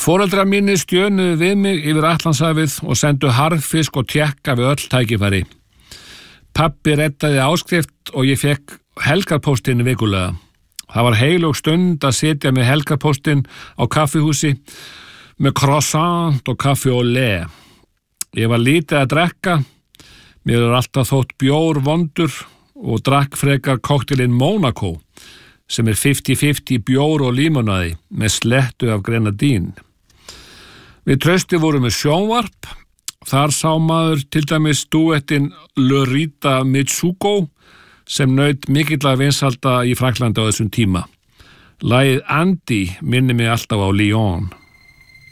Foreldrar mínir stjönuðu við mig yfir Atlantshafið og sendu harðfisk og tékka við öll tækifæri. Pabbi reddaði áskrift og ég fekk helgarpóstinn vikulega. Það var heilög stund að sitja með helgarpóstinn á kaffihúsi með croissant og kaffi au lait. Ég var lítið að drekka, mér alltaf þótt bjór vondur og drakk frekar kokteilinn Monaco sem 50-50 bjór og límonaði með slettu af grenadín. Við Trausti vorum með sjónvarp, þar sá maður til dæmis dúettinn Lurita Mitsuko sem naut mikilla vinsalda í Frakklandi á þessum tíma. Lagið Andy minnir mig alltaf á Lyon.